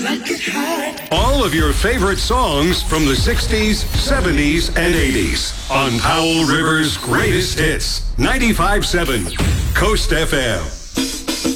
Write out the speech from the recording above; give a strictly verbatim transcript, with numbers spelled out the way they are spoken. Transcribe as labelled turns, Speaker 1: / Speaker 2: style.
Speaker 1: All of your favorite songs from the sixties, seventies, and eighties on Powell River's Greatest Hits. ninety-five point seven Coast F M.